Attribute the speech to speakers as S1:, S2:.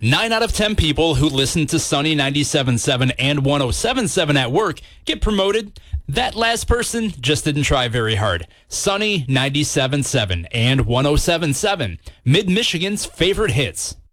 S1: 9 out of 10 people who listen to Sunny 97.7 and 107.7 at work get promoted. That last person just didn't try very hard. Sunny 97.7 and 107.7, Mid-Michigan's favorite hits.